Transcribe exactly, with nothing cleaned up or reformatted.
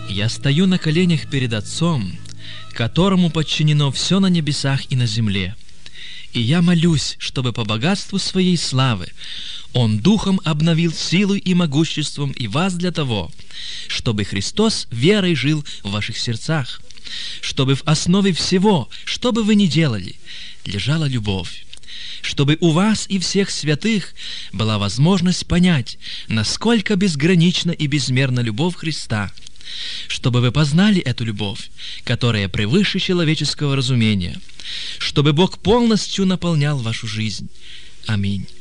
Я стою на коленях перед Отцом, которому подчинено все на небесах и на земле. И я молюсь, чтобы по богатству своей славы Он духом обновил силой и могуществом и вас для того, чтобы Христос верой жил в ваших сердцах, чтобы в основе всего, что бы вы ни делали, лежала любовь, чтобы у вас и всех святых была возможность понять, насколько безгранична и безмерна любовь Христа, чтобы вы познали эту любовь, которая превыше человеческого разумения, чтобы Бог полностью наполнял вашу жизнь. Аминь.